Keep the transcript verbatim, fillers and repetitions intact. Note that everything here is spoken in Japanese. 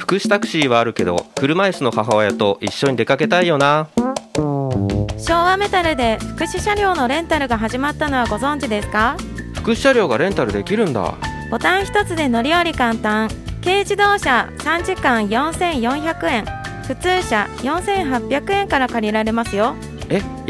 福祉タクシーはあるけど、車椅子の母親と一緒に出かけたいよな。 昭和メタルで福祉車両のレンタルが始まったのはご存知ですか？ 福祉車両がレンタルできるんだ。 ボタン一つで乗り降り簡単。軽自動車さんじかんよんせんよんひゃくえん、普通車よんせんはっぴゃくえんから借りられますよ。 え